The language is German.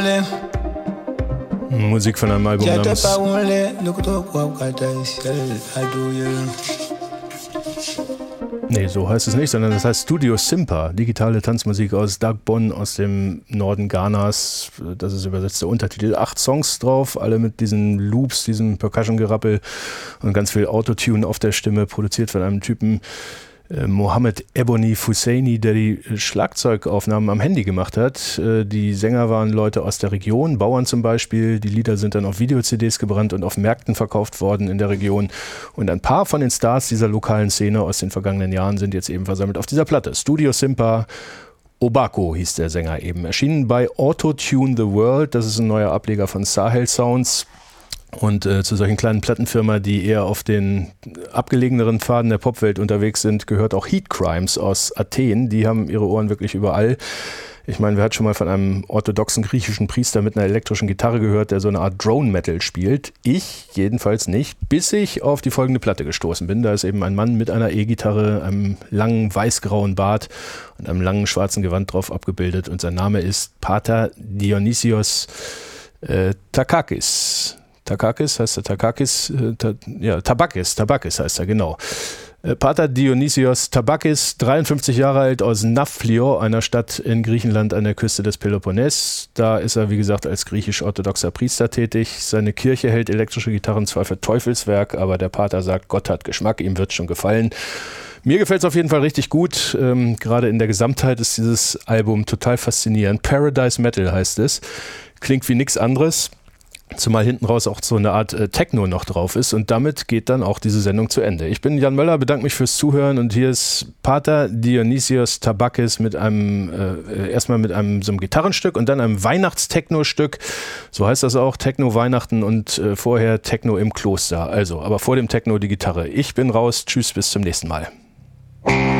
Musik von einem Album namens Nee, so heißt es nicht, sondern das heißt Studio Simpa, digitale Tanzmusik aus Dagbon, aus dem Norden Ghanas. Das ist übersetzt der Untertitel. 8 Songs drauf, alle mit diesen Loops, diesem Percussion-Gerappel und ganz viel Autotune auf der Stimme, produziert von einem Typen, Mohammed Ebony Fusaini, der die Schlagzeugaufnahmen am Handy gemacht hat. Die Sänger waren Leute aus der Region, Bauern zum Beispiel. Die Lieder sind dann auf Video-CDs gebrannt und auf Märkten verkauft worden in der Region. Und ein paar von den Stars dieser lokalen Szene aus den vergangenen Jahren sind jetzt eben versammelt auf dieser Platte. Studio Simpa, Obako hieß der Sänger eben. Erschienen bei Autotune the World, das ist ein neuer Ableger von Sahel Sounds. Und zu solchen kleinen Plattenfirmen, die eher auf den abgelegeneren Pfaden der Popwelt unterwegs sind, gehört auch Heat Crimes aus Athen. Die haben ihre Ohren wirklich überall. Ich meine, wer hat schon mal von einem orthodoxen griechischen Priester mit einer elektrischen Gitarre gehört, der so eine Art Drone-Metal spielt? Ich jedenfalls nicht, bis ich auf die folgende Platte gestoßen bin. Da ist eben ein Mann mit einer E-Gitarre, einem langen weiß-grauen Bart und einem langen schwarzen Gewand drauf abgebildet. Und sein Name ist Pater Dionysios Takakis. Takakis heißt er, Tabakis heißt er, genau. Pater Dionysios Tabakis, 53 Jahre alt, aus Nafplio, einer Stadt in Griechenland an der Küste des Peloponnes. Da ist er, wie gesagt, als griechisch-orthodoxer Priester tätig. Seine Kirche hält elektrische Gitarren zwar für Teufelswerk, aber der Pater sagt, Gott hat Geschmack, ihm wird schon gefallen. Mir gefällt es auf jeden Fall richtig gut. Gerade in der Gesamtheit ist dieses Album total faszinierend. Paradise Metal heißt es. Klingt wie nichts anderes. Zumal hinten raus auch so eine Art Techno noch drauf ist und damit geht dann auch diese Sendung zu Ende. Ich bin Jan Möller, bedanke mich fürs Zuhören und hier ist Pater Dionysios Tabakis mit einem, erstmal mit einem so einem Gitarrenstück und dann einem Weihnachtstechno-Stück. So heißt das auch, Techno Weihnachten und vorher Techno im Kloster. Also, aber vor dem Techno die Gitarre. Ich bin raus, tschüss, bis zum nächsten Mal.